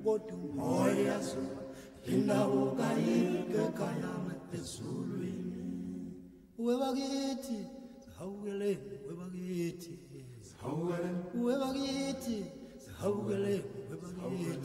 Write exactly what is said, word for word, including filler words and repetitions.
kodwa umoya zulu indawo kayike kayama ezulwini webakithi hawukele webakithi hawukele webakithi hawukele webakithi